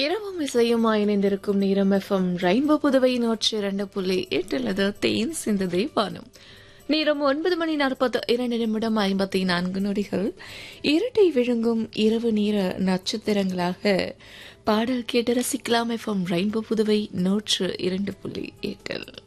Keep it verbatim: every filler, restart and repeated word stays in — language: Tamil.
இரவும் இசையுமாய் இணைந்திருக்கும் நேரம் எஃப்எம் ரெயின்போ புதுவை நூற்றி இரண்டு புள்ளி எட்டுலது தேன் சிந்ததை வானம். நேரம் ஒன்பது மணி நாற்பத்தி இரண்டு நிமிடம் ஐம்பத்தி நான்கு நொடிகள். இரட்டை விழுங்கும் இரவு நேர நட்சத்திரங்களாக பாடல் கேட்டு ரசிக்கலாம். எஃப்எம் ரெயின்போ புதுவை நூற்று இரண்டு புள்ளி எட்டில்